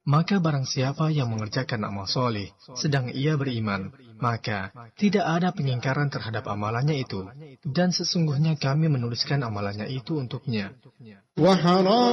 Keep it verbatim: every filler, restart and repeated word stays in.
Maka barang siapa yang mengerjakan amal soleh, sedang ia beriman, maka tidak ada pengingkaran terhadap amalannya itu. Dan sesungguhnya kami menuliskan amalannya itu untuknya.